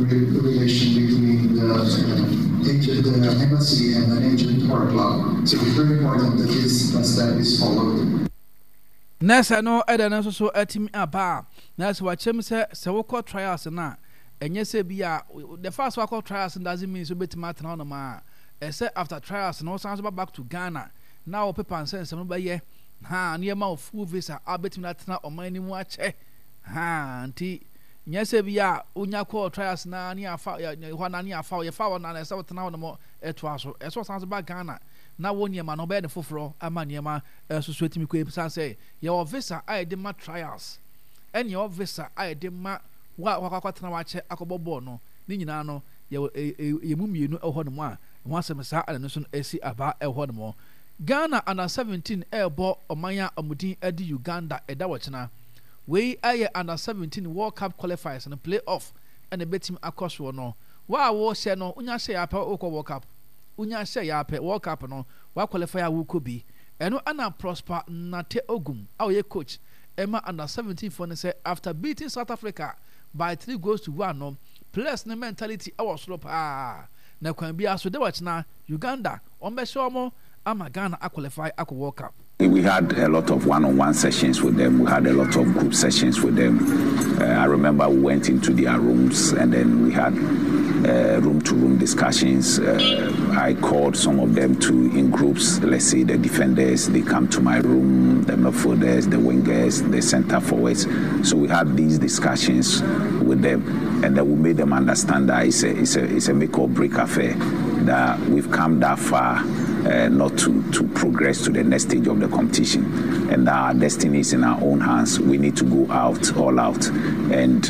relation between the embassy and the agent or club. So it's very important that this step is followed. Nasa no edana so atimi aba nasa wachem se woko trials na enye se bia the first wako trials doesn't mean so betima tena no ma say after trials no sounds back to Ghana now paper and sense no be ye ha near ma full visa abetima tena oman ni mu ache ha nti nye se bia onya call trials na ni afa hwana ni afa ye fa wona na se tena no mo eto aso eso sounds back Ghana na woni ma no be ne foforo ama ne ma so etimi ko episa say your visa I dey ma trials and your visa I dey ma wa kwatena wa che akobobo no ni nyina no ye mu mienu ehɔ no mo a ho asem sa ane no so esi aba ehɔ no mo Ghana under 17 ebo omanya amudin edi Uganda eda wochena we aye under 17 World Cup qualifiers and playoff and betim akɔso no wa wo hye no unya hye ya pa okɔ World Cup unya hye ya pa World Cup no wa qualify a wo kobi eno ana Prosper Nate Ogum awoye coach Emma under 17 for say after beating South Africa by 3-1 no players ne mentality awo soro pa na kwan bia so de wachna Uganda on be show mo ama Ghana qualify akɔ World Cup. We had a lot of one-on-one sessions with them. We had a lot of group sessions with them. I remember we went into their rooms and then we had room-to-room discussions. I called some of them in groups. Let's say the defenders, they come to my room, the midfielders, the wingers, the center forwards. So we had these discussions with them, and then we made them understand that it's a make or break affair. That we've come that far. Not to progress to the next stage of the competition, and our destiny is in our own hands. We need to go all out. And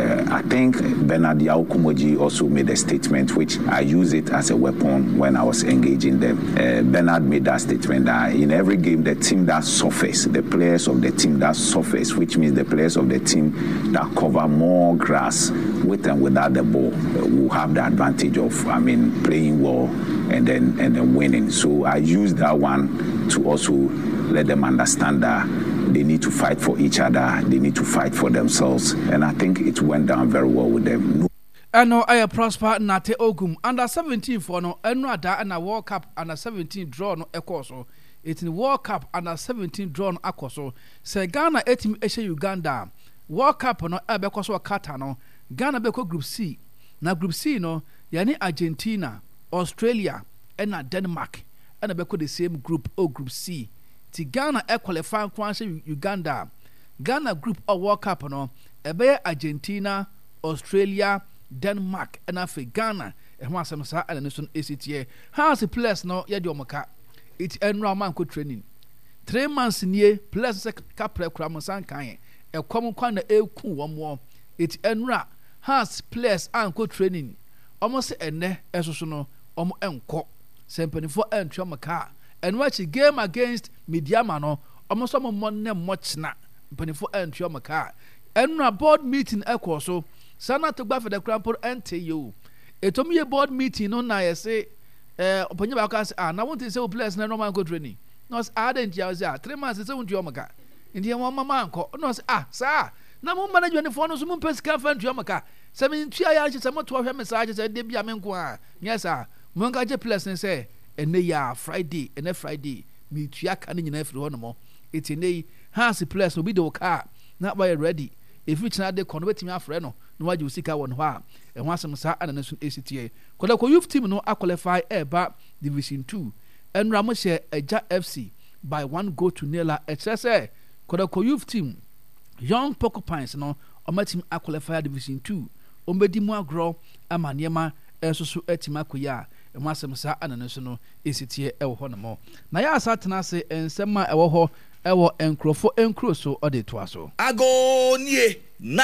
I think Bernard Yao Kumoji also made a statement which I use it as a weapon when I was engaging them. Bernard made that statement that in every game the team that suffers, the players of the team that suffers, which means the players of the team that cover more grass with and without the ball, will have the advantage of playing well and then winning. So I use that one to also let them understand that they need to fight for each other, they need to fight for themselves, and I think it went down very well with them. Ano I Prosper Nate Ogum under 17 for no eno ada na World Cup under 17 draw no ekoso. It in World Cup under 17 draw no akoso. Se Ghana etim ehye Uganda. World Cup no ebekoso Qatar no. Ghana beko Group C. Na Group C no yani Argentina, Australia and Denmark and beko the same group or Group C. Ti Ghana qualify kwanse Uganda. Ghana group or World Cup no ebe Argentina, Australia, Denmark and afi Ghana e ho asem sa and so ACTA. How the players no ye de omaka. It enroll man ko training. 3 months nie players se kapre kura mo san kan e kom kwan na eku wo mo. It enroll has players anko training. Almost ene esoso no omo enko. Sempany for entry omaka. And watch a game against Midiama no almost some money much na penny for entry omaka. Enroll board meeting echo so sana to gba for the crampo NTU. Etomi a board meeting no na say openye ba ka say na want to say players na normal go training. No addent ya say 3 months say unti omaka. Ndi won mama anko no say sir na mo management for no so mo pesika fa ntui omaka. Se me ntua ya say mo to hwe message say de bia me nko a. Yes sir. Mo nka je players say ene ya Friday ene Friday me tua ka ne nyina afiri ho no mo. Eti nei has players obi de car na ba ready. If you china de kono betimi afre no no waje usika won ho a e ho asem sa ana naso ACTA kodako youth team no qualify eba division 2 enra mo she Eja FC by 1-0 HSA kodako youth team Young Porcupines no omatim qualify division 2 ombedi mu agro amaniema ensoso atima koya e ho asem sa ana naso no ACTA e ho no mo na ya asatena se ensema e wo ho ewo enkrofo enkroso ode to aso agonie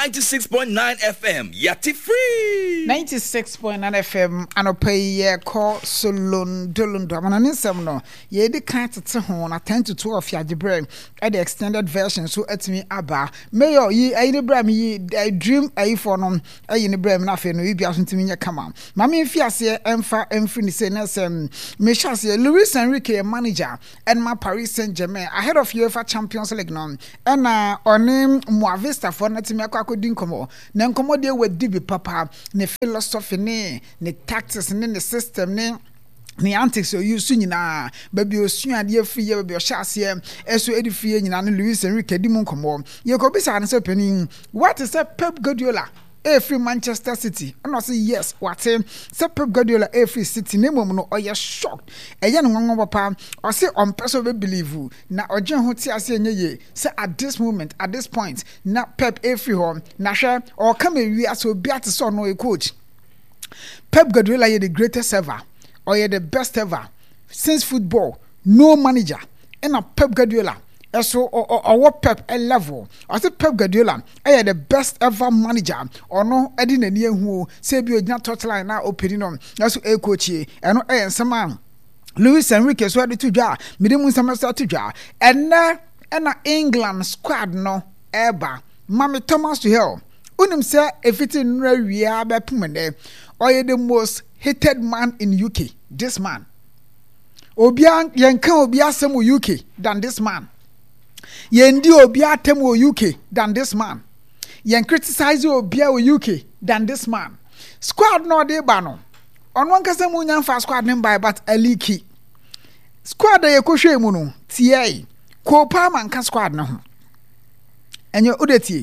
96.9 FM yati free 96.9 FM anopai ye ko solon dolondo amana nsem no ye di kan tete ho na 10 to 12 ya gibre at the extended version so atimi aba mayor yi ayine bram yi dream ayi for no ayine bram na fe no yi bia so ntimi nya kama mama mfiase emfri ni say na sem me chase Luis Enrique manager and my Paris Saint-Germain ahead of UEFA Champions League no and on Moavista for na timi akwa akodi nkomo na nkomo de wadi bi papa ne philosophy ne tactics ne system ne antics o use nyina baby osua de afiye baby o hyase eso edifiye nyina no Luis Enrique di mu nkomo ye ko bisa na se panin what is Pep Guardiola free Manchester City and I say yes what say Pep Guardiola free City name no oye shocked eye no ngongo papa I say on person we believe na ojen ho ti ase enye ye say at this moment at this point na Pep free home na hwe or come wi aso bi ate so no a coach Pep Guardiola is the greatest ever or the best ever since football no manager and a Pep Guardiola so or what Pep a level I say Pep Guardiola the best ever manager or no edi na nie hu say bi ogina touchline na opening on so a coach e no nsema Luis Enrique so ade to dwa medium semester to dwa and na England squad no eba Mami Thomas Tuchel unim say efiti nra wia be pumene or the most hated man in UK this man obian yenka obia sem UK than this man yendi obia tem UK than this man yen criticize obia UK than this man squad no dey ba no on one kasa mu nyan fa squad name by but aliki squad ye ko hwe mu no tie ko pa man ka squad na ho enye odeti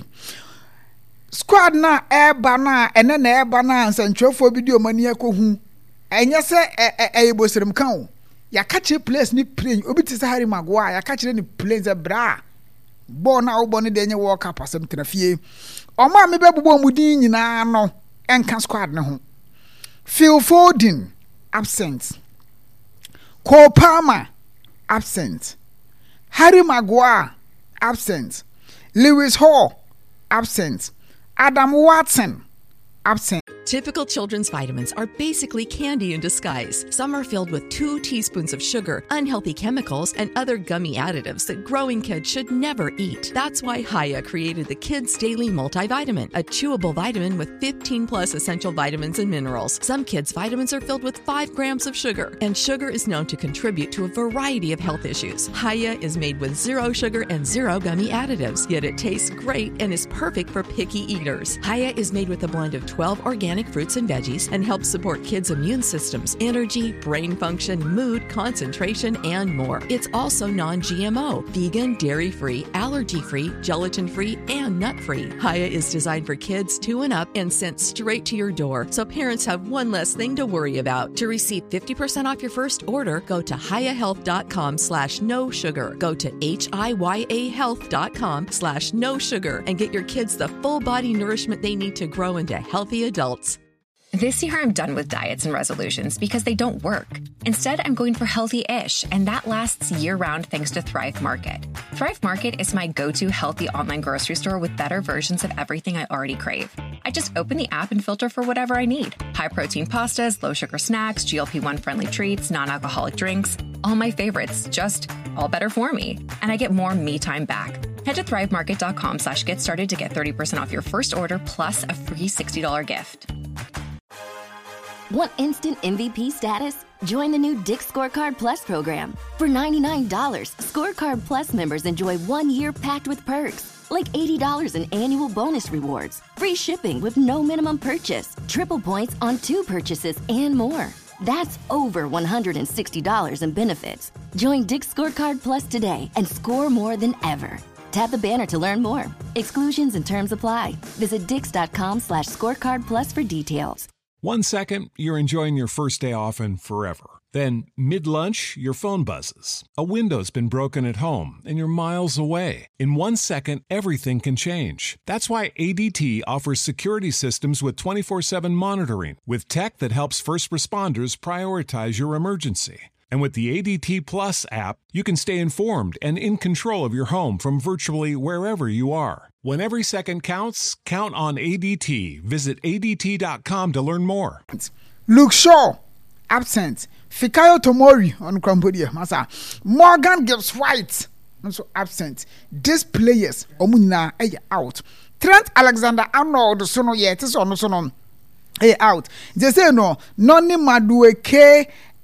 squad na eba na ene na eba na nsantwefo video mani ekohu enye se eyebosirem kan o ya catch place ni plane obi ti sa Harry Maguire ya catch ni plane ze bra bo na wo bo ne de nye World Cup asem tenafie o ma me bebubo mudin nyina no enka squad ne ho Phil Foden absent Cole Palmer absent Harry Maguire absent Lewis Hall absent Adam Watson absent. Typical children's vitamins are basically candy in disguise. Some are filled with 2 teaspoons of sugar, unhealthy chemicals, and other gummy additives that growing kids should never eat. That's why Haya created the Kids Daily Multivitamin, a chewable vitamin with 15 plus essential vitamins and minerals. Some kids' vitamins are filled with 5 grams of sugar, and sugar is known to contribute to a variety of health issues. Haya is made with 0 sugar and 0 gummy additives, yet it tastes great and is perfect for picky eaters. Haya is made with a blend of 12 organic fruits and veggies and helps support kids' immune systems, energy, brain function, mood, concentration, and more. It's also non-GMO, vegan, dairy-free, allergy-free, gelatin-free, and nut-free. Haya is designed for kids 2 and up and sent straight to your door, so parents have one less thing to worry about. To receive 50% off your first order, go to hayahealth.com/no sugar. Go to HIYAhealth.com/no sugar and get your kids the full body nourishment they need to grow into healthy adults. This year, I'm done with diets and resolutions because they don't work. Instead, I'm going for healthy-ish, and that lasts year-round thanks to Thrive Market. Thrive Market is my go-to healthy online grocery store with better versions of everything I already crave. I just open the app and filter for whatever I need. High-protein pastas, low-sugar snacks, GLP-1-friendly treats, non-alcoholic drinks. All my favorites, just all better for me. And I get more me time back. Head to thrivemarket.com/get started to get 30% off your first order plus a free $60 gift. Want instant MVP status? Join the new Dick's Scorecard Plus program. For $99, Scorecard Plus members enjoy 1 year packed with perks, like $80 in annual bonus rewards, free shipping with no minimum purchase, triple points on 2 purchases, and more. That's over $160 in benefits. Join Dick's Scorecard Plus today and score more than ever. Tap the banner to learn more. Exclusions and terms apply. Visit dix.com/scorecard plus for details. 1 second, you're enjoying your first day off and forever. Then, mid-lunch, your phone buzzes. A window's been broken at home and you're miles away. In 1 second, everything can change. That's why ADT offers security systems with 24/7 monitoring, with tech that helps first responders prioritize your emergency. And with the ADT Plus app, you can stay informed and in control of your home from virtually wherever you are. When every second counts, count on ADT. Visit ADT.com to learn more. Luke Shaw, absent. Fikayo Tomori on Cambodia. Masa. Morgan Gibbs-White, also absent. These players, Omunina, out. Trent Alexander-Arnold, sono yet, is on sono out. They say no, noni madueke.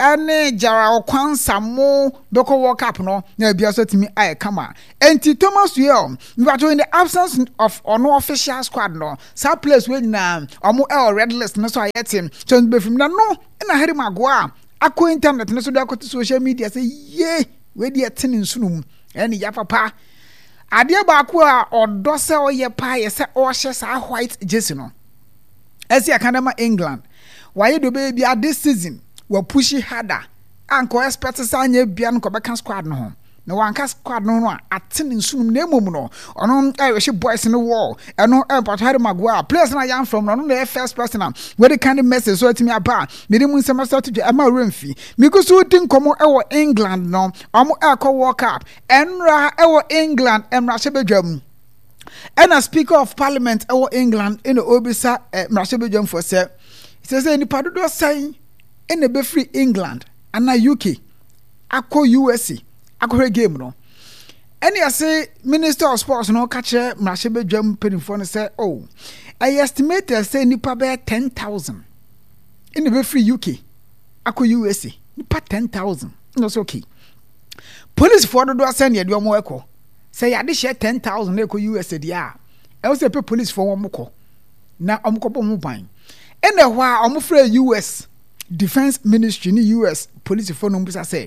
ene Jara Okwansa mo beko World Cup no na bia so timi aye kama enti Thomas Tuchel in the absence of no official squad no sa place we na omo red list no so ayetim so be from na no na Harry Maguire akọ internet no so da akọ social media say ye we dey tin nsunum ene ya papa ade ba ko a odo se oye pa ye se o hye sa white jersey no esi akadema England why do baby at this season we push harder anko expect say anya bia no ko beka squad no ho na wanka squad no no atin nsunum na emom no ono we boys in the wall eno Harry Maguire players na yam from no na first person we the kind of message so timi aba me dem nsem start to ama remfi me go so tin komo ewo England no omo ekọ World Cup enra ewo England emra shebedwam and a speaker of parliament ewo England in the obisa emra shebedwam for say say ni padodo say in the be free England and na UK akọ USA akọ game no any say minister of sports no catch mrashebe dwam penifo no say oh I estimate say nipa be 10,000 in the free UK akọ USA nipa 10,000 no so okay police for do send ye do mo ekọ say ya de share 10,000 ekọ USA dia e wo say police for wo mokọ na omkọ bo mo ban ene hwa omfra US defense ministry ni US police for no mbisa say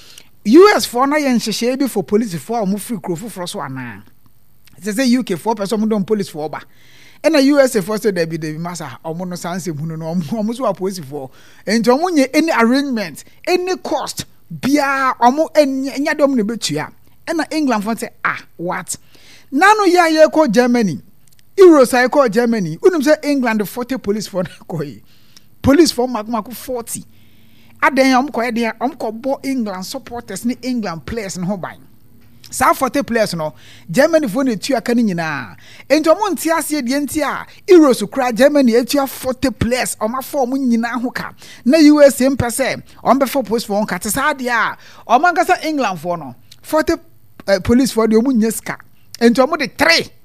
US for na yen hyehyɛ bi for police for omo free krofo for so ana say UK for person mo don police for ba and US for say there be massa omo no sanse hunu no omo so police for enti omo nye any arrangement any cost bia omo enya dom ne betua and England for say what nano ya ko Germany Euros I call Germany unum say England 40 police for ko police for magmako 40 aden omko de omko bo England supporters ni England players no ban sa 40 players no Germany for ne tua kan nyina enti omo ntia ase de ntia Euros kura Germany etua 40 players omafo omo nyina ho ka na USA mpese ombe for post for onka sa de a omo nkasa England for no 40 police for de omo nyeska enti omo de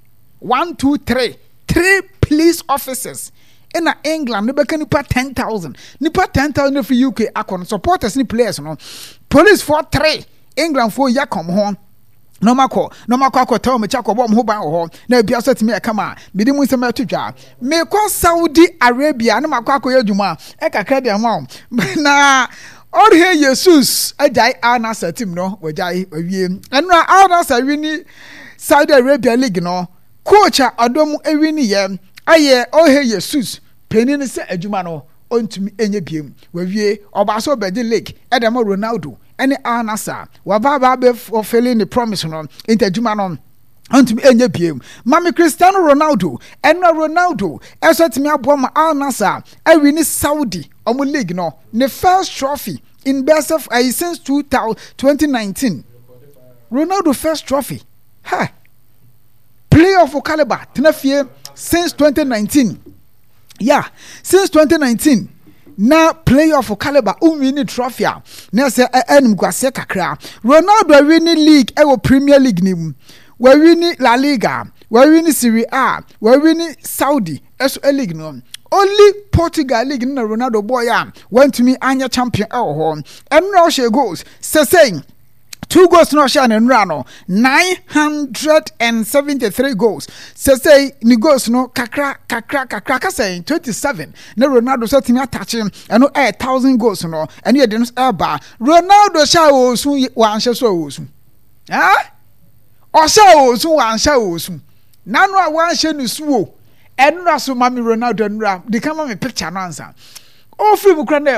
3 police officers in England ne beka nipa 10,000 for UK akon supporters ni players no police for 3 England for yakom ho no mako akọ me chako bom ho ban ho na bia so timi e kama me di mu nsem atudwa me ko Saudi Arabia na mako akọ yadwuma e kakra dia ma na Orhe Jesus ajai Al-Nassr team no wajai awie enra Al-Nassr wini Saudi Arabia League no coach adom ewini ye aye Orhe Jesus penin se adwuma no ontumi enye biem wawie obaso bedi league edemo Ronaldo ene Al-Nassr wababa be fulfilling the promise no intadwuma no ontumi enye biem mami Cristiano Ronaldo ene Ronaldo esotimi aboma Al-Nassr awini Saudi omo league no the first trophy in best of since 2019 Ronaldo first trophy player of caliber tenafie since 2019 since 2019 na player of caliber win trophy na say enim kwase kakra Ronaldo win league Premier League nim we win La Liga we win Serie A we win Saudi league no only Portugal league na Ronaldo boy went to me anya champion and no she goes saying 2 goals no share and rano 973 goals say ni goals no kakra saying 27 na Ronaldo so timi attach him and no 1,000 goals no and you dey eba Ronaldo sha osun wan hye so osun o sha osun wan hye osun nanu a wan hye ni suo enra so mami Ronaldo enra de kama me picture no answer o free mu kra na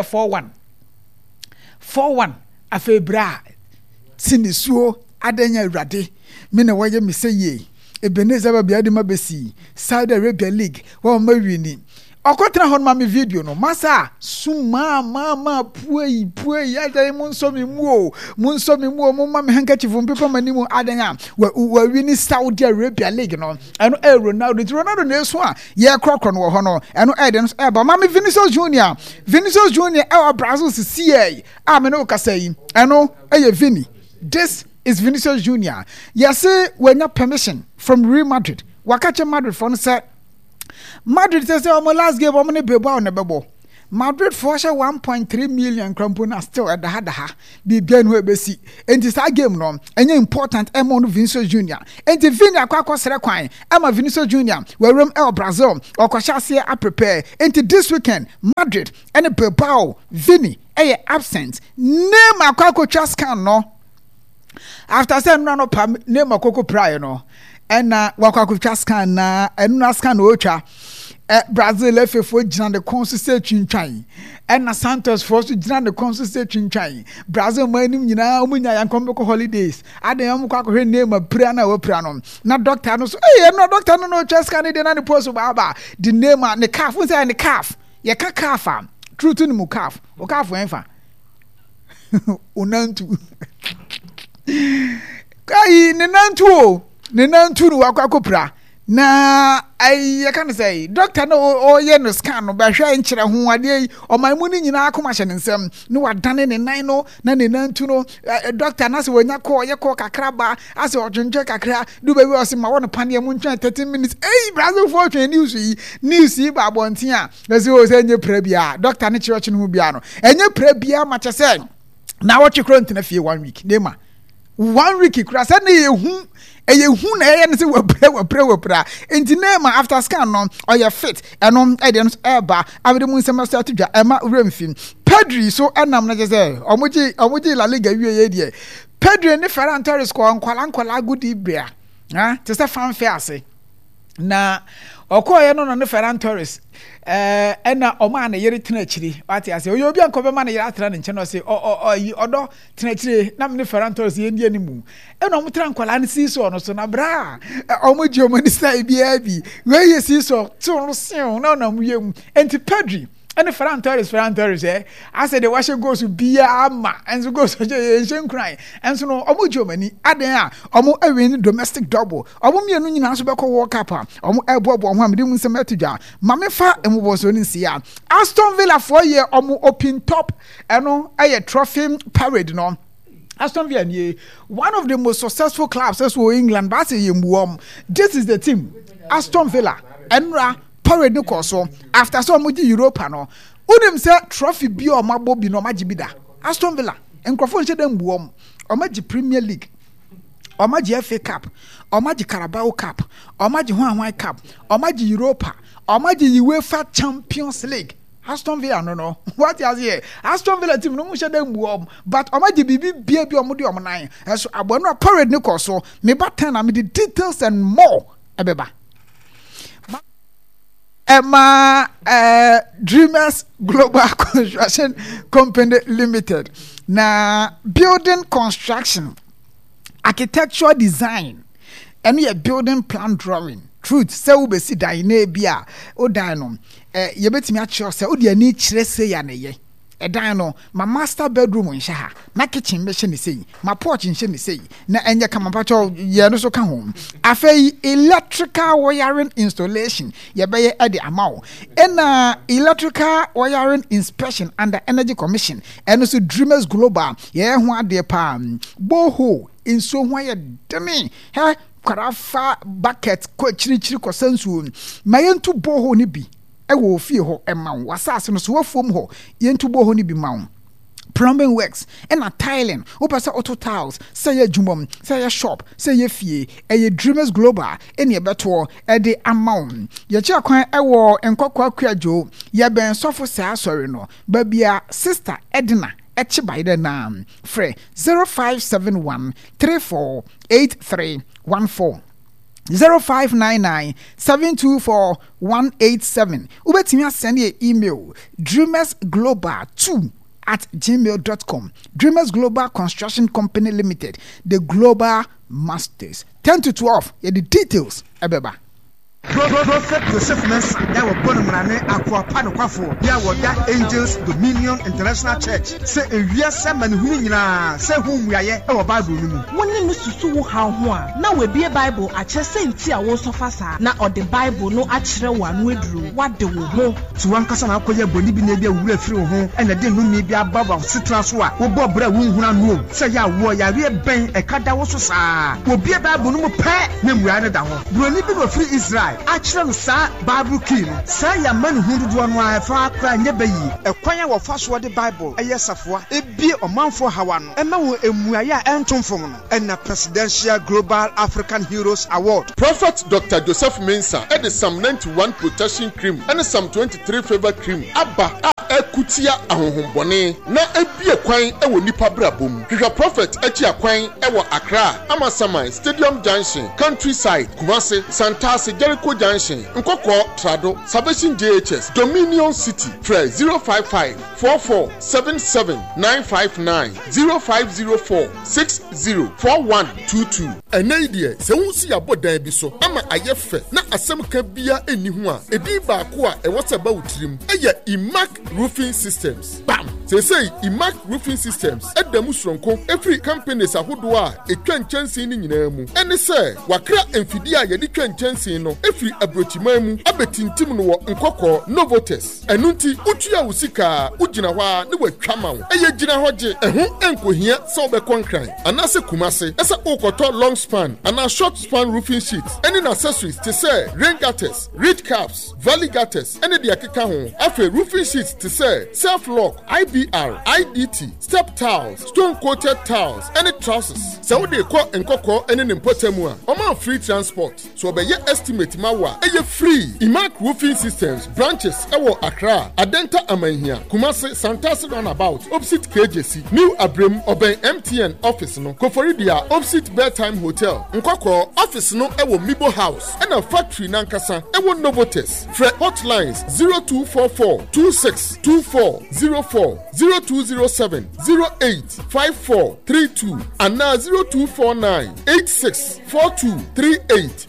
4-1 afebra sinisuo adanya awrade me na waye me seye Ebenezer ba bia de mabesi Saudi Arabia League wa ma wini okotra hon ma me video no masa suma mama puei adai munso mi mu mo ma me handkerchief mpepa manimu adanya wa wini Saudi Arabia League no eno Ronaldo na eso a ye krokro no ho no eno den ba ma me Vinicius Junior Brazil CA me no kasai eno Vini. This is Vinicius Junior. Yes, when you permission from Real Madrid. Wakache Madrid for say Madrid says my last game I'm gonna be on the bebo. Madrid for 1.3 million crampona still at the Hadaha. Be bien webesi. And this game no. And important amount of Vinicius Junior. And the Vinia Quaco Serequine. Emma Vinicius Junior. Where room El Brazil. Or Quashasia are prepare. Into this weekend. Madrid. And a Bilbao. Vini. Absent. Name a Quaco Chascan no. After saying run up name a Coco Prior no. And Wakaku Chascan and Nascan Ocha. Brazil left for the consistent chinchai. And Santos forced to join the consistent chinchai. Brazil mining you know and Comboco holidays. I don't her name of Priana or Priano. Not doctor no no doctor no just Canadian and the post of Baba. The name and the calf was and the calf. Ya calf. True to the calf. O calf wenfa. Unantu. Kai Nenantu Wakakopra. Na I can say doctor no or yen scan no ba hwa enchire ho ade o my muni nyina akoma hye nsem no wadane ne nan no na ne nantu no doctor na se wonya call ye call kakra ba ase odwonje kakra do baby o se ma won pane mu ntwa 30 minutes Brazil for news yi ba bonten a na se o se nye pra bia doctor ne chiro no bia no enye pra bia ma che se na wo chekro ntena fie 1 week nema 1 week kura se na ye hu eye hu na eye ne se wapra enti na after scan no oye fit eno e de no eba abede mu nsem start dwa ema remfin Pedri so enam na je se omoji La Liga wie ye de Pedri ne Ferran Torres ko nkwala gudi bia ha te se fanfare ase na okoye no ne Ferran Torres ena oma na yere tena chiri ati ase oyo obi anko be ma na yere atra ne nche no se odo tena chiri na me Ferran Torres ye ndie ni mu ena omo tra nkwala ne siso no so na bra omo ji omo ni sai bia bi we ye siso to no se na mu ye mu enti Pedri and Ferran Torres I said the washer goes to be ama and so goes to Asian cry and so no omo Germany aden omo win domestic double omo mienu nyina so be ko World Cup omo ebobo omo amde mu nsem atudwa mamefa emo so ni sia Aston Villa 4 year omo open top eno aye trophy parade no Aston Villa ni one of the most successful clubs as for England but say this is the team Aston Villa enra parade no so after so much Europa no unim say trophy bi o mabo bi no maji bi da Aston Villa enkrofo nche dem buom o maji Premier League o maji FA Cup o maji Carabao Cup o maji Hwan Cup o maji Europa o maji UEFA Champions League Aston Villa no what is here Aston Villa team no nche dem buom but o maji bibi bia bi o mo de o nan so abonu parade no so me batan na me the details and more ebeba Emma Dreamers Global Construction Company Limited. Na building construction, architectural design, and your building plan drawing. Truth, say we be see dine bia o dino. You bet me at your say o dia ni chire say ya ne ye. Dino, my master bedroom in Shaha, my kitchen mission is saying, my porch in Shin is saying, na enya kama pacho ye no so ka home. Afe electrical wiring installation, ye be at the amount. And electrical wiring inspection under Energy Commission, and also Dreamers Global, ye ho ade pa boho in so why ye demi. He kwarafa bucket ko chiri ko sensu. Mayentu boho ni bi. Ewo fie ho ema wasase no so wafom ho yentubo ho ni bi ma plumbing works and tiling opasa auto tiles say ya jumom say ya shop say ya fie Dreamers Global ene beto e de amount ye chia kwan ewo enkokwa kwajo ye ben sofo sa sorry no babia sister Edna echi by the name free 0571 348314 0599-724-187. Ubetimi send your email dreamersglobal2@gmail.com. Dreamers Global Construction Company Limited, the Global Masters. 10 to 12. Yeah, the details. Ebeba. Prophet Joseph Mercy, that was born in Aqua Panoquafo, there was that Angels Dominion International Church. Say a yes, man who say whom we are our Bible. One name is Susu how now we be a Bible, I just say tia was of us now or the Bible no actual one we drew. What do we know? To one cousin, I'll call your body be near the through home, and the day no may be above of Citraswa, or Bob Bra Woon. Say ya warrior, we are bang a cat that was so will be a Bible no pair, name we are down. We'll live free Israel. guide akyerɛ no saa Bible key no saa ya man hu dodo no a fa akra nya bayi ɛkwan a wɔfa so de Bible ɛyɛ safoa ebie ɔmanfo hawa no ɛma wo emuaye a ɛntomfom no ɛna Presidential Global African Heroes Award. Prophet Dr. Joseph Mensah ɛde Psalm 91 protection cream ɛne Psalm 23 favor cream aba ekutia ahohombɔne na ebie kwan ɛwɔ nipa brabom. Hwehwɛ Prophet akyi akwan ɛwɔ Accra, Amasaman, Stadium Junction, Countryside, Kumasi, Santasi, Jericho Junction, Nkoko, Trado, Salvation JHS, Dominion City. Frɛ 055-4477-959 0504-604122. Ɛnɛ deɛ sɛ wusi abo dan bi so ama ayɛ fɛ na asɛm ka bia eni ho a edi baako a ɛwɔ sɛ ba wutirim ɛyɛ Imac Roofing Systems. Bam! Say Imac Roofing Systems ɛda mu soronko every companies ahodoɔ a etwa nkyɛnsee ni nyinaa mu. Ɛne sɛ wakra mfidi a yɛde twa nkyɛnsee no efiri abrochiman mu abetintim no wɔ Nkɔkɔ Novotes. Ɛno nti utua wo sika ugina hɔ a ne watwa ma wo. Ɛyɛ gyina hɔ gye ɛho enkohia sɛ wobɛkɔ nkran anase Kumase ɛsɛ ukɔtɔ long span ana short span roofing sheets ɛne na accessories te sɛ rain gutters, ridge caps, valley gutters ɛne de akeka ho. After roofing sheets te sɛ self lock, IBR, IDT, step tiles, stone coated tiles ɛne trousers. Sɛ wode kɔ Nkɔkɔ ɛne ne mpɔtamu a ɔma free transport. So ɔbɛyɛ estimate ma wa ɛyɛ free. Imac Roofing Systems branches ɛwɔ Accra, Adenta Amanhia, Kumasi, Santasi Runabout, opposite KJC, New Abrem, Oben MTN office no, Koforidia, opposite Bedtime Hotel, Nkɔkɔ office no ɛwɔ Mibo House, ɛna factory nankasa ɛwɔ Novotes. Fred hotlines 0244-262404, 0207-085432, and now 0249-864238.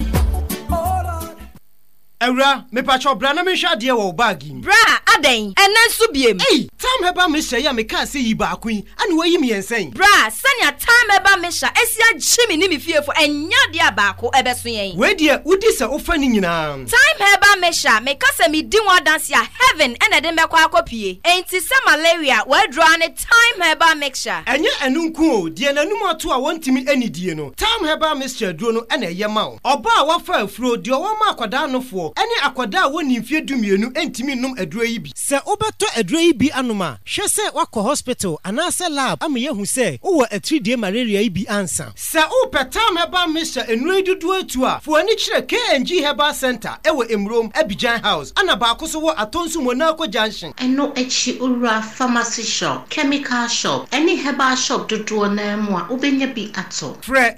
Ewra, me pacho bra na me hwa de wo bag im. Bra, aden, enen so biem. Hey, time heba me hya ya me ka se yi ba kun, ane wayi me yensen. Bra, sanya time heba me hya, esia gyimi ni me fiefo, enya de abaako ebeso yen. We de udi se ofa ni nyina. Time heba me hya, me ka se me di one dance ya heaven ene de mekwa akopie. Enti se malaria, we draw ne time heba mixture. Enye enu nku o, de nanum ato a wontimi anidie no. Time heba mixture duro no ene ye ma o. Oba a wafa afuro de o ma akwada no fo. Ene akwada woni mfie dumienu entimi num aduro yi bi. Se obeto aduro yi bi anoma, hwe se wakọ hospital anase lab am ye hu se wo 3D malaria yi bi ansa. Se o petam heba mixture enu dudu atu a, fo ani kire KNG Herbal Center ewo Emrom Abidjan House. Ana ba akoso wo Atonsu Monaco Junction. Eno echi ura pharmacy shop, chemical shop, any herbal shop dudu na mu a obenya bi ato. Fre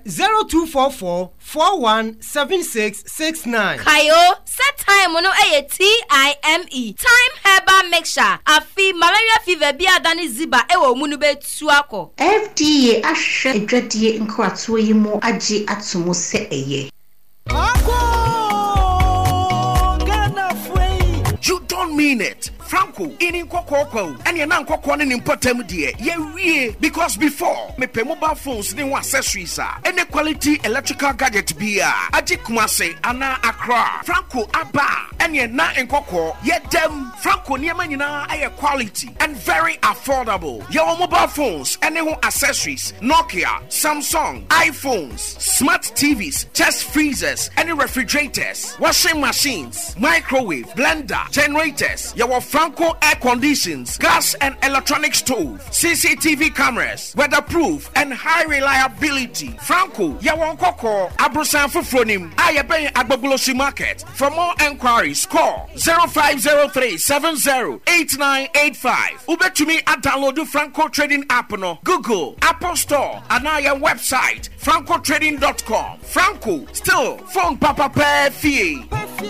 0244-417669. Kayo set time no TIME time herbal mixture afi malaria fever bi adani ziba ewo mu no betu akọ. FDA ahwe adwadie nkrato yi mu agi atomo se eye. You don't mean it. Franco, in Nkoko, and you're not Nkoko in important dear. Yeah, because before me pay mobile phones, they want accessories, any quality electrical gadget be Ajikumase, Anna Accra, Franco Abba, and you're not Nkoko, yet them Franco Niamanina are quality and very affordable. Your mobile phones, any accessories, Nokia, Samsung, iPhones, smart TVs, chest freezers, any refrigerators, washing machines, microwave, blender, generators, your Franco air conditions, gas and electronic stove, CCTV cameras, weatherproof and high reliability. Franco, Yawankoko, Abrosan Fufronim, Ayabe Agbabulosi Market. For more enquiries, call 0503-708985. Ube to me at download the Franco Trading app no Google, Apple Store, and our website, francotrading.com. Franco, still phone papa per fee.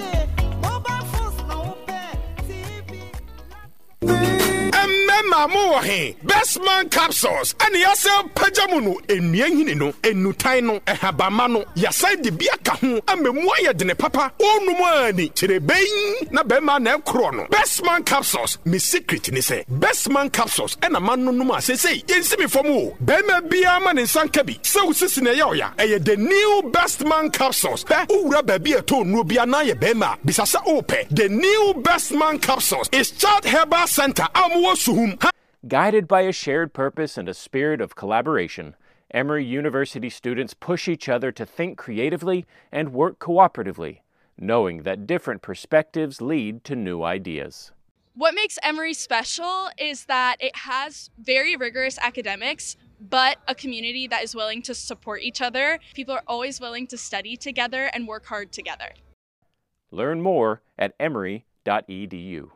Mama Best Man Capsules and yourself Pajamunu Enyanino Enutaino Ehabamano Yasai de Biakahu and Memoya de Papa Onumani Chirebain na Bema ne Chrono. Best Man Capsules, Miss Secret ni say Best Man Capsules and a man no numa say Yensimi for more Bema Biaman in Sankabi so Sisina Yoya the new Best Man Capsules Ura Baby a tone Nubiana Bema Bisasa Ope. The new Best Man Capsules is Chad Herbal Center Amwosuhum. Guided by a shared purpose and a spirit of collaboration, Emory University students push each other to think creatively and work cooperatively. knowing that different perspectives lead to new ideas. What makes Emory special is that it has very rigorous academics, but a community that is willing to support each other. People are always willing to study together and work hard together. Learn more at emory.edu.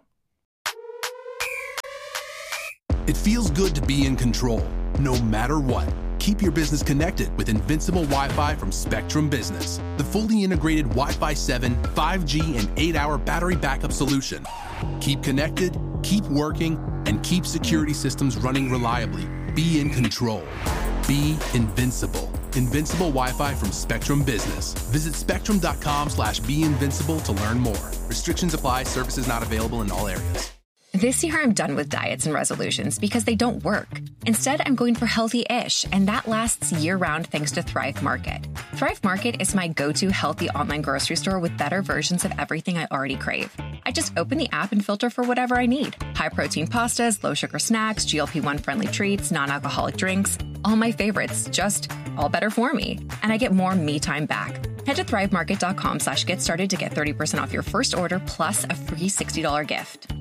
It feels good to be in control, no matter what. Keep your business connected with Invincible Wi-Fi from Spectrum Business, the fully integrated Wi-Fi 7, 5G, and 8-hour battery backup solution. Keep connected, keep working, and keep security systems running reliably. Be in control. Be invincible. Invincible Wi-Fi from Spectrum Business. Visit spectrum.com/beinvincible to learn more. Restrictions apply. Services not available in all areas. This year, I'm done with diets and resolutions because they don't work. Instead, I'm going for healthy-ish, and that lasts year-round thanks to Thrive Market. Thrive Market is my go-to healthy online grocery store with better versions of everything I already crave. I just open the app and filter for whatever I need. High-protein pastas, low-sugar snacks, GLP-1-friendly treats, non-alcoholic drinks. All my favorites, just all better for me. And I get more me time back. Head to thrivemarket.com/get started to get 30% off your first order plus a free $60 gift.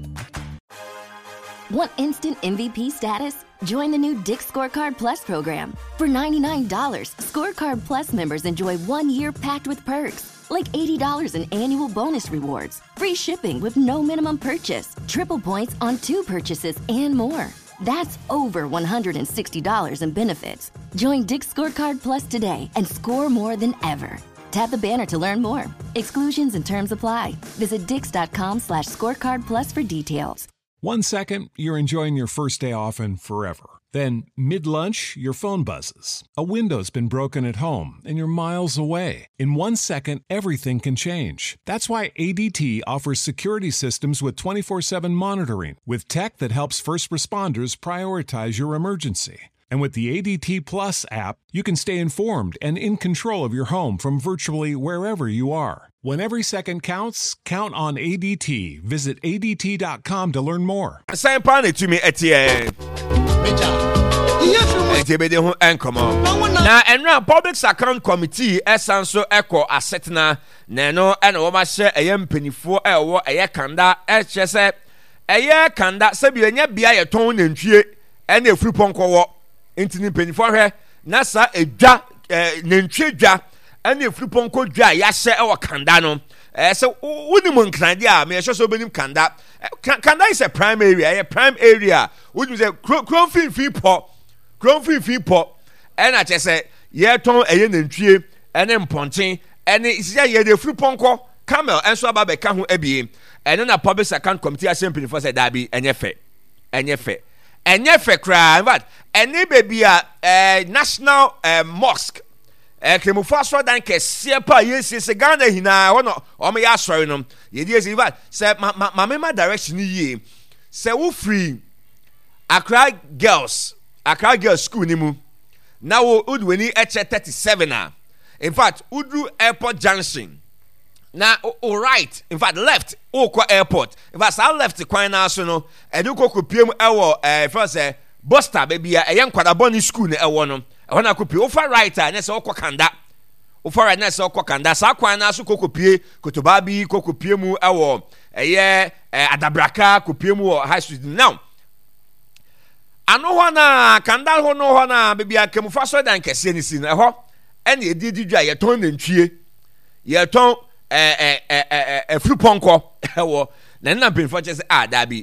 Want instant MVP status? Join the new Dick's Scorecard Plus program. For $99, Scorecard Plus members enjoy 1 year packed with perks, like $80 in annual bonus rewards, free shipping with no minimum purchase, triple points on 2 purchases, and more. That's over $160 in benefits. Join Dick's Scorecard Plus today and score more than ever. Tap the banner to learn more. Exclusions and terms apply. Visit dix.com/scorecard plus for details. 1 second, you're enjoying your first day off and forever. Then, mid-lunch, your phone buzzes. A window's been broken at home and you're miles away. In 1 second, everything can change. That's why ADT offers security systems with 24/7 monitoring, with tech that helps first responders prioritize your emergency. And with the ADT Plus app, you can stay informed and in control of your home from virtually wherever you are. When every second counts, count on ADT. Visit ADT.com to learn more. Sign pan to me, Etienne. Now, and Public Account Committee, Essanso Echo, Assetna, Nano, and Omashe, a young penny for a year kanda, HSF, a year kanda, Sabiania Bia, a tone and tree, and a free ponko. Intini penny for her, Nasa a ja, Nentrija, and a fliponko ja, Yasha or Candano. So, Woodman Candia, may I show so many Kanda. Kanda is a prime area, which is a crowfield free pot, and I just say, Yeton, a yen and tree, and then ponting, and it's a year the fliponko, camel, and so about Kahu Ebi, and then a Public Account Committee assembly for said Dabi, and your fate, and your fate. And never cry, but and maybe a national mosque. Kemufaso dan Kesiepa, yes, is a Ghana hina, or may I sorry no. Ye dear Ziva, said my direction ye. Say, who free Accra girls school nimu. Now, Udwini H37. In fact, Udu Airport Junction. Now, all right. In fact, left Okwa Airport. In fact, I left the Queen National and you could PM our first Buster baby a young Quadaboni school ne one. When I could be over right and that's all Kanda. Over right now, so Kanda, Sakwana, so Kokopie, Kotobabi, Kokopiemu, our a year Adabraka, Kopiemu High Street. Now, I know Hana, Kanda, no Hana, baby, I came faster than Cassinis in a hop, and you did your tone and tree. Your tone. A fluponko, then I've been for just Dabby,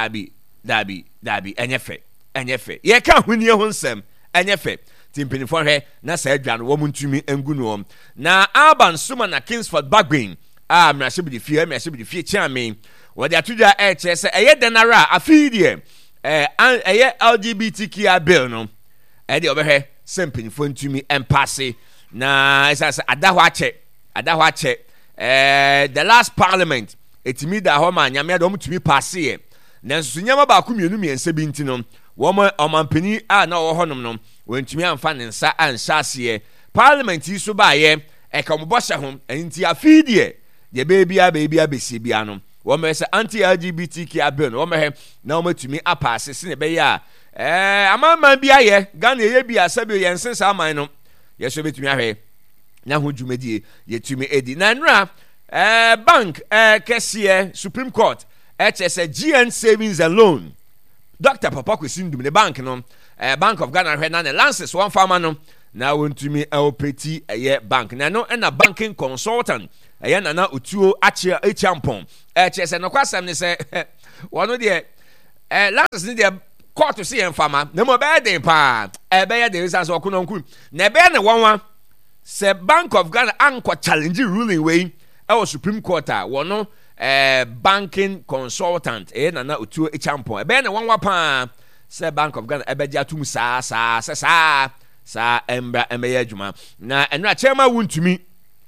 and your fate, ye can't win your own sem, and your fate. Timping for her, Nasa Jan, woman to me and Gunom. Now, Alban Suman at Kingsford Bagbing, Massibity fear, charming. What they are to the HS, a yet denara, a feed ye, a yet LGBTQ bill, no, and the over here, simping phone to me and passy. Now, as I said, Adawache. The last parliament, it's me that Homa, Yamia don't to me pass here. Nansunyama Bakumi and Sebintinum, woman or Mampini, no honum, when to me and fan and sa and sassy. Parliament is so by ye, a combustion home, and tia feed ye. The baby a bisibiano. Woman is anti LGBTQ burn, woman, no more to me a pass, in a beya. A man might be a ye, Ghana be a Sabi and since I know. Yes, so to me. Now, who you made ye to me, Eddie Nanra, bank kɛseɛ Supreme Court ɛkyɛ sɛ GN Savings and Loan Dr. Papa Kwesindum the bank no Bank of Ghana hwɛ na ne lances one farmer no na wontumi opeti bank na no na banking consultant na na otuo achia echampon kyɛ sɛ no kwasɛm ne sɛ wɔno deɛ lances ne deɛ court to see farmer na mo bɛyɛ den pa ɛbɛyɛ den resanso ɔkononkun na ɛbɛyɛ ne wanwa sɛ Bank of Ghana anko challenge ruling way ɛwɔ Supreme Court a wɔno banking consultant na na otuo echampon ɛbɛyɛ ne wanwa pa sɛ Bank of Ghana ɛbɛgye atum saa embra emeye adwuma na enra chairman wuntumi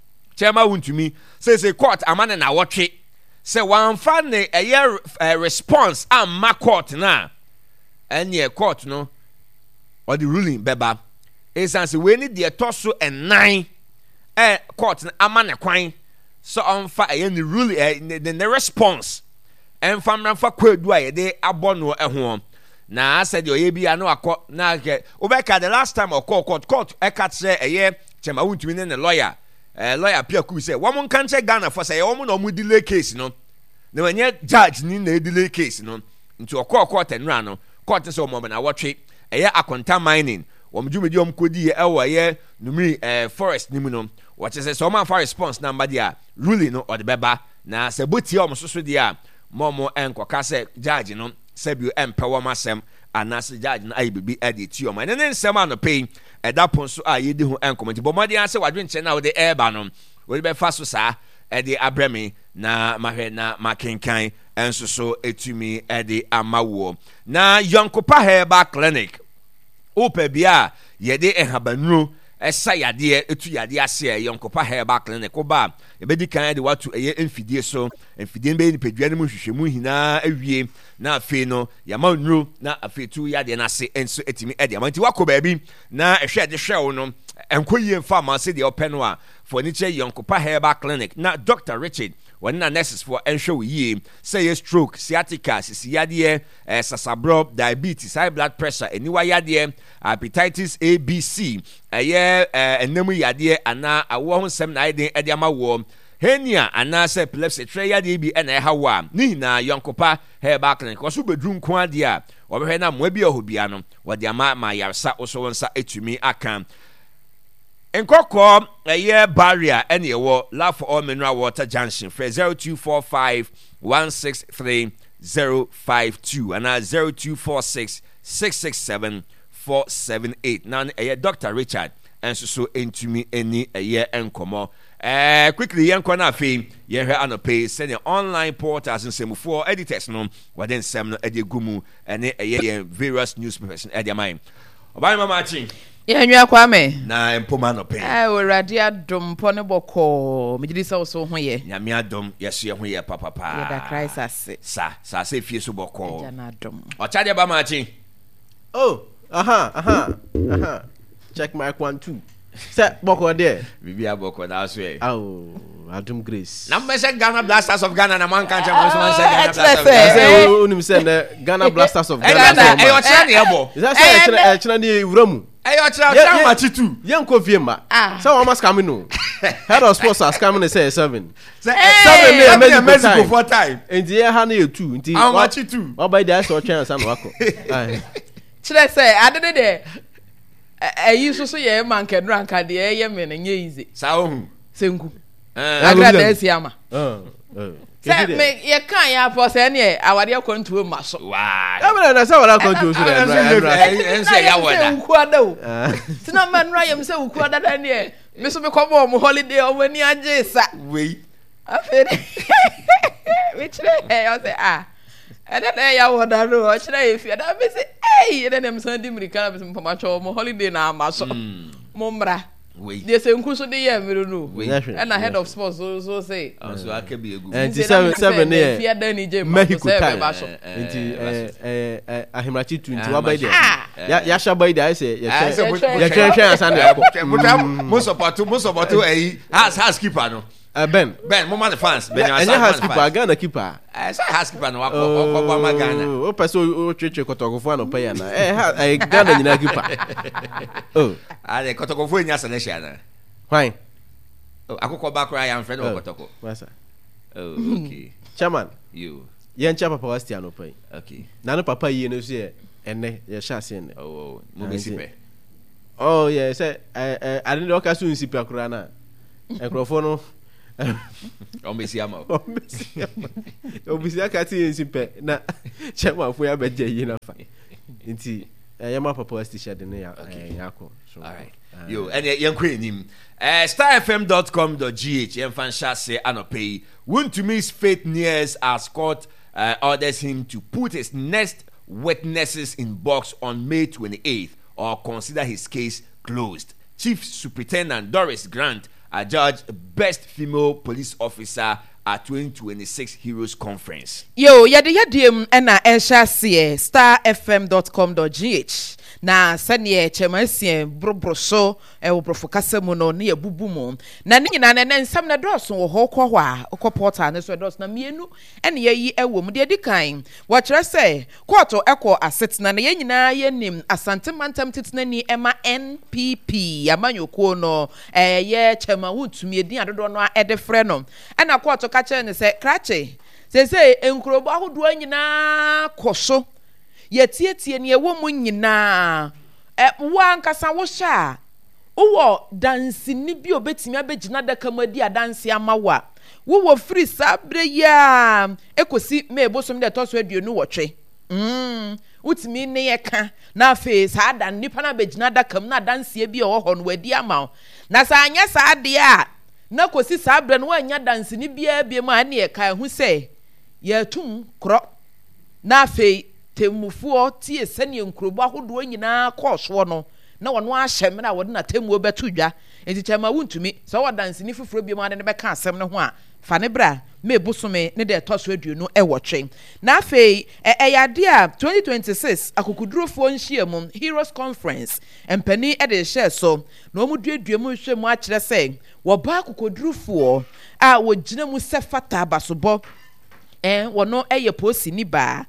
say court amane na wotwe say wan fa ne response amma court na enye court no or the ruling beba esanse we ni de toso enan court na amane kwan so on fa the ruling the response emfa mramfa kwadu a ye de abono ho na said your ABA no akọ na ke obeka the last time or court eka say chema wuntumi ne lawyer Pia Kubi say wo mon kan che Ghana for say wo mo no mu delay case no na wenye judge ni na delay case no nti court enra no court say wo mo na wotwe akonta mining wo mjumedi om kodi ewo numri forest ni mu no what say so man for response number dia ruling no or the beba na say boti om soso dia momo enkoka say judge no Sebio empower masem anase judge na ayibibi edit you man ne nsem anope edapon so ayedi ho enkomenti bomodi an se wadwe nche na wo de airba no wo be fa so sa ede abremi na mahwe na makenkan enso so etumi ede amawo na Yonkopa Herbal Clinic ope bia yede ehabanuro esa yade etu yade ase Yonkopa Herbal Clinic oba ebedi kan de watu emfidie so emfidie be ni pedua ne mu hwehwemu hina awie na afi no yama nuru na afi tu yade na ase enso etimi ede amanti wako baabi na ehwe de hwe no enkoyie mfa ma se de openo a for ni che Yonkopa Herbal Clinic na Dr. Richard when na nurses for ensure ye say stroke sciatica sisiade sasabro diabetes high blood pressure eniwa yade hepatitis ABC enemu yade ana awo ho sem na ide ede amawo henia ana se epilepsy tre yade bi na hawa ni na Yonkopa Herbal Clinic wasu bedru nko ade a obehwe na mo bi ohobia no wode ama ma yarsa oso wonsa etumi aka Nkoko barrier any ewo love for all mineral water junction for 0245 163 052 and 0246 667 478 now Dr. Richard and so into me any a year enkomo quickly yanko na fe ye hwe anope send online portals and some for editors no waden sem no ede gumu ene various newspapers ede mine obai mama chin Yenwa Kwame na empoma no pen Awurade adom pone boko megidi se so ho ye nyame adom yeso ye ho ye papa ya da Christ ase sa se fie so boko ya na adom ocha de ba machi oh check my 1 2 se boko there bibia boko na so e adom grace na me Ghana Blasters of Ghana na man kan che mo so man Ghana Blasters of Ghana say unim say Ghana Blasters of Ghana e o che na ebo is that say e che na ni wuramu Eyo cha machi tu. Yanko Viema. So what must come no. Head of sports are coming say 7. 7 me Mexico for time. And the year hana 2. Nti how much 2? What by the so chance and wako. Should I say I did it there. You so ye man can rank at the ye men and ye easy. Sao Senku. Agradece ama. Say me ye kan ya for say ne awade akonto ma so. Wow. Ebe na say wala akonto so en say ya wada. Uku ada o. Tina man ra yem say uku ada da ne. Me so me komo mo holiday o mani age sa. We. Afere. We tire e o say Ede na ya wada ro o tire e fi da me say ede na me so di mirika na me so pama cho mo holiday na ma so. Mo mra. They say nkuso de ye mere no. And head of sports so say. So akebi egu. And 7 there. Fear Danny J. Mexico time. Nti ahimrachi 20 wa by there. Ya sha by there say ya try asan mo support has keeper no. Ben mo man the fans Ben and has keeper Ghana keeper. Say has keeper no akọ ma Ghana. O person o cheche kotokofo na pay na. Ghana nyina keeper. Oh. Ale kotokofo nya selection na. Why? Akoko bakra ya friend okotoko. Masa. Oh, okay. Chairman. You. Yen cha papa was tiano pay. Okay. Na no papa yi no so ye ene ye sha se ne. Oh, mo be sipe. Oh yeah, say I didn't work as nsipe akura na. Ekrofo no. Ombesi ama. Ombesi akati nsipe na chairman fo ya beje yi na fa. Nti yama papa was t-shirt ne ya yako. So all right. Yo, and yankwe nim. starfm.com.gh yemfan shase anopay. Want to miss Faith Nears as court orders him to put his next witnesses in box on May 28th or consider his case closed. Chief Superintendent Doris Grant adjudged Best Female Police Officer at 2026 Heroes Conference. Yo, yadiyadiem ena shase starfm.com.gh. Na sanye chemasie brobroso obrofokase mu no ne yabubu mu na ne nyina ne nsam na doso wo ho kwo hwa okopota ne so doso na mienu ene yayi ewo mu de dikan wo kire se koto eko asetina na yenyina yenim asante mantam titina ni ema NPP amanyoko no ye chema wutumi edin adodo no edefre no ena koto ka kire ne se krache se enkrobo ahodo nyina koso yetietie ne ewo mu nyina wa nkasa wo sha wo dansi ni bi obetimi abegina daka madi adansi amawa wo free sabre ya ekosi mebosom de toso aduonu wotwe utimi ne yeka na face ada nipa na begina daka na dansi bi o ho no wadi ama na sa anya sa ade a na kosi sabre no anya dansi ni bia bia ma ne yeka hu se yetum kro na fe temufuo tie sene nkrobo ahodo nyina kɔɔso no na wɔno ahyɛ me na wɔde na temuo beto dwa enti kyema wuntumi sɛ wɔdanse ni foforo bi ma ne bɛka asɛm no ho a fa ne bra me bosome ne de ɛtɔso aduonu ɛwɔtwe na afei ɛyade a 2026 akokudurofo nhia mu Heroes Conference empani ɛde hyɛ so na ɔmo duadua mu hwɛ mu akyerɛ sɛ wɔba akokodurofo a wɔgyina mu sɛ fata abasobɔ wɔno ɛyɛ posi ni ba.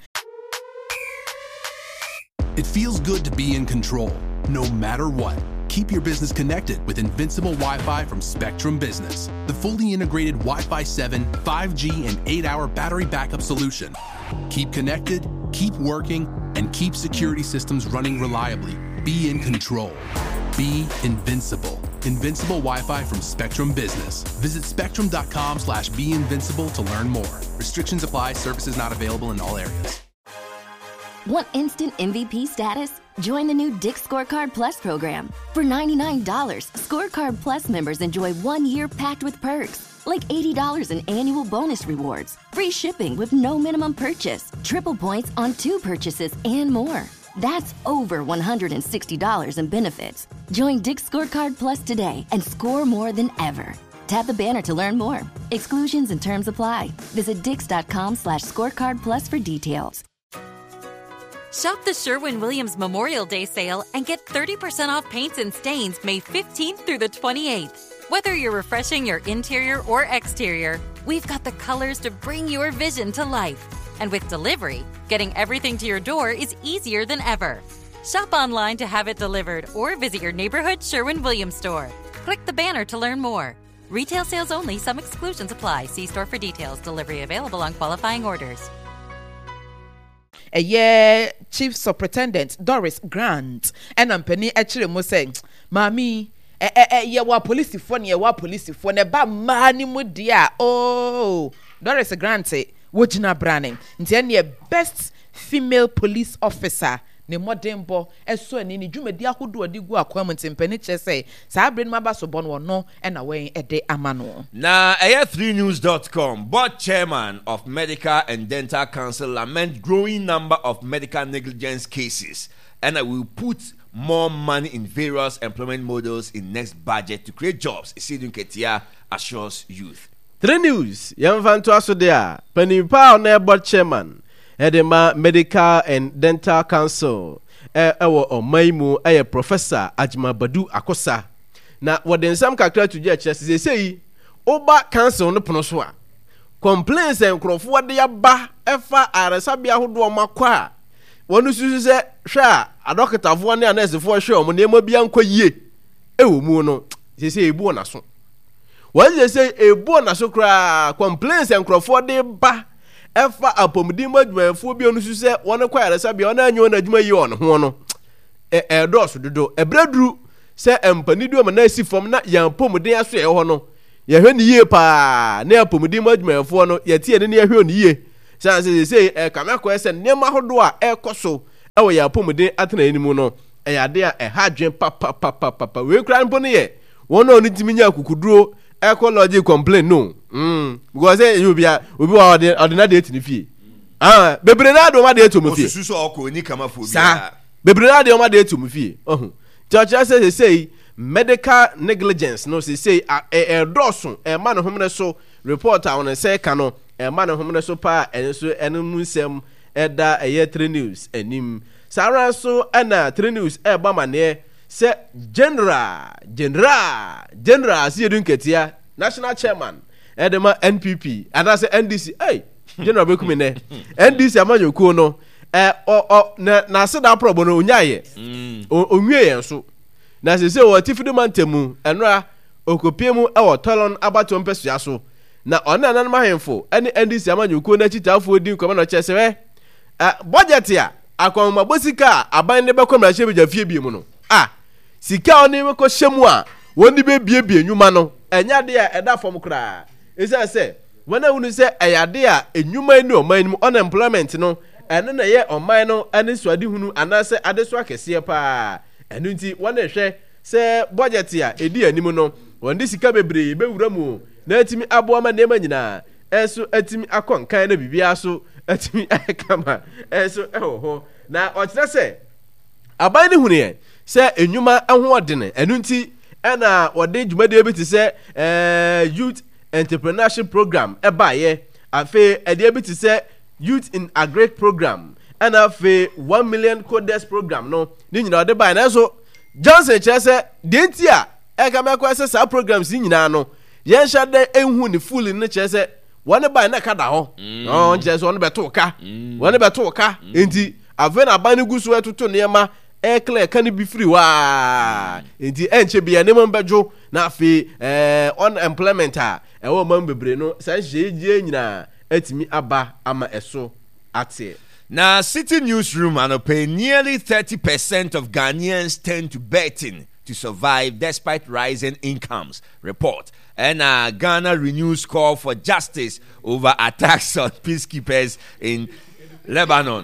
It feels good to be in control, no matter what. Keep your business connected with Invincible Wi-Fi from Spectrum Business, the fully integrated Wi-Fi 7, 5G, and 8-hour battery backup solution. Keep connected, keep working, and keep security systems running reliably. Be in control. Be invincible. Invincible Wi-Fi from Spectrum Business. Visit spectrum.com/beinvincible to learn more. Restrictions apply. Services not available in all areas. Want instant MVP status? Join the new Dick's Scorecard Plus program. For $99, Scorecard Plus members enjoy 1 year packed with perks, like $80 in annual bonus rewards, free shipping with no minimum purchase, triple points on 2 purchases, and more. That's over $160 in benefits. Join Dick's Scorecard Plus today and score more than ever. Tap the banner to learn more. Exclusions and terms apply. Visit dix.com/scorecardplus for details. Shop the Sherwin-Williams Memorial Day sale and get 30% off paints and stains May 15th through the 28th. Whether you're refreshing your interior or exterior, we've got the colors to bring your vision to life. And with delivery, getting everything to your door is easier than ever. Shop online to have it delivered or visit your neighborhood Sherwin-Williams store. Click the banner to learn more. Retail sales only. Some exclusions apply. See store for details. Delivery available on qualifying orders. Chief Superintendent Doris Grant and Penny actually must say, Mami, wa police phone, wa police phone, ba mani mudia. Oh, Doris Grant, wojina branding. Ntiye best female police officer. Ne modembo eso ni dwumadi ahodo adigu akwamnti mpani chese sa abren maba so bon wono na wen ede amano na 3news.com board chairman of Medical and Dental Council lament growing number of medical negligence cases and will put more money in various employment models in next budget to create jobs. Isidun Ketia assures youth. 3 News yamfanto aso dia panipa na board chairman Edema Medical and Dental Council ewo omaimu Professor Ajima Badu Akosa na woden sam kakra to je chese sei oba council no pono so a complaints enkrofo de ya ba efa aresabia hodo makwa wonu susu se hwa adokitafo ne anesefo hwe omo ne ma bia nkwa yie ewo mu no sei ebu na so One they say a born a socra complaints and Crawford de ba. Efa apomdima dwemfo bi onu se won kware sabe ona anyo na adwuma yi on ho no dos dodo ebreduru se empanidu am na asi fom na yampomden aso e ho no ye hwe ni yie pa na apomdima dwemfo no ye tie ne hwe ni yie say kamako ese nema hodo a ekoso e wo yampomden atena animu no e yade a ha dwen papa we kura mpo ne ye won no ntimi nya kukuduro ecology complain no because you be obi wa ordinary date ni fie bebre na do ma date mu fie osusu oko ni kama fo bi bebre na do ma date mu fie church say medical negligence no say dosun man homne so report on say kano man homne so pa enso enum nsem eda 3 news enim sara so na 3 news ba mane say general see edun ketia national chairman edema NPP and I say NDC general bekumi ne NDC amanyoku no na se da probo no onyaye onwie yen so na se wo tifidi mantemu enra okopie mu e wo tolon abato mpesua so na ona nan mahemfo ene NDC amanyoku na chitafo din kwama no chese budget ya akonma bosika aban ne bekom na hye bia bi mu no sika oni we ko hyemu a woni be bie enwuma no enya de a eda fom kra esa se wana unu se eyade a enwuma ni oman mu unemployment no ene na ye oman no ane suade hunu anase adeso akese pa enu nti wana hwe se budget a edi animu no wonde sika bebre be wura mu na atimi abo ma nema nyina eso atimi akonkan na bibia so atimi akama eso eho na o kire se aban ni hunu ye se enwuma ahoɔdene enu nti ɛna wɔde dwumade bi te sɛ youth entrepreneurship program ɛbaayɛ afe ɛde bi te sɛ youth in agric program ɛna afe 1 million coders program no ne nyina wɔde baayɛ na so Johnson kyerɛ sɛ deɛ nti a ɛkamɛkɔ sɛ saa programs nyinaa no yɛnhyɛ dɛ ɛnhu ne full ne kyerɛ sɛ wɔne baayɛ na ka da hɔ kyerɛ sɛ wɔne bɛto ka nti afe na aban ne gu so ɛtoto nneɛma clear can be free wa enti enche bia ne mbadwo na afi unemployment a ewo man bebre no san hyeje nyina atimi aba ama eso ate. Now, City Newsroom and pay nearly 30% of Ghanaians tend to betting to survive despite rising incomes. Report. And Ghana renews call for justice over attacks on peacekeepers in Lebanon.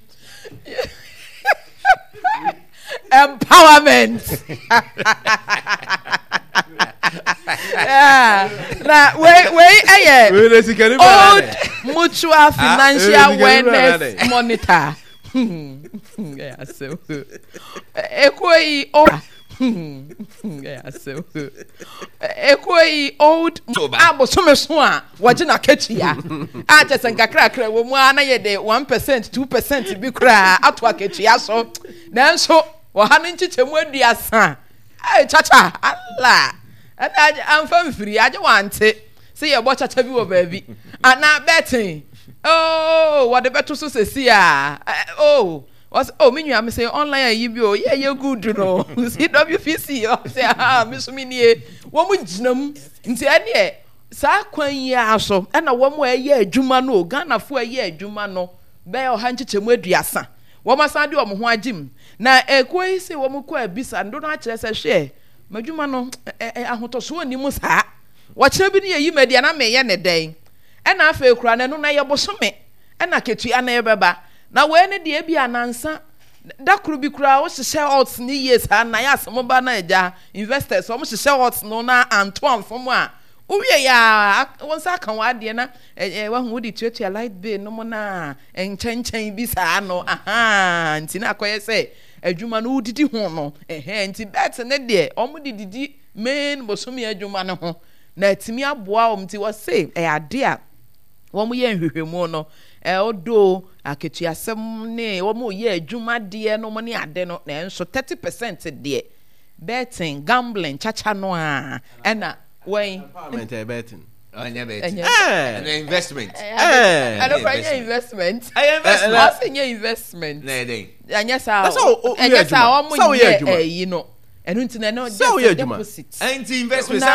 Empowerment. Na old mutual financial wellness monitor. Ekoi old abosomeso a wagina ketia a chesen kakra wo mu ana ye de 1% 2% bi kra ato aketia so nanso wo ha no nchichemu aduasa chacha alla ana amfam firi age wante se ye bo chacha bi wo baabi ana betting what the better so say menu am say online yi bi o ye good no CWFC o say me so me nie wo mu ginam nti ene sa kwan yi aso na wo mu eye adwuma no Ghana fo eye adwuma no be o ha nchichemu aduasa wo masan de o mo ho agim na ekoi se wo mu ko abisa ndo na kire se hwe madwuma no ahotoso oni mu saa wo kire bi ne yi media na me ye ne den na afa kura ne no na ye bosome na ketua na ye beba na we ne de bia nansa da kuru bi kura wo hye odds ni yes ha na ya asemo ba na eja investors wo hye odds no na Antoine fom a uwie ya wonsa kan wa de na wa hu di tuatua light bill no mo na enchenchen bi saa no nti na akoye se adwuma no udidi ho no nti bet ne de omo didi main bosome adwuma no ho na atimi aboa omti wo se ade a wo mo ye nhwehwemu no odo aketuasem ne wo mo ye adwuma de no mo ne ade no na enso 30% de betting gambling chacha no a na when betting an investment I don't find investment I say investment na dey anya sa o mo ye you know ɛno nti na no so we deposit anti investment be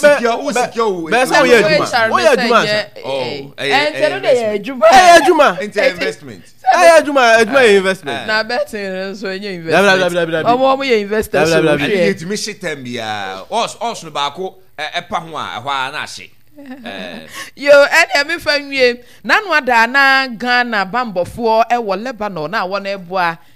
investment na betting so enye investment omo ye investors so we to me shitem bia os no ba ko epa ho a ɛhɔ na ahye yo ene me fa nwie nanu ada na Ghana bambofo e wo Lebanon na wo na eboa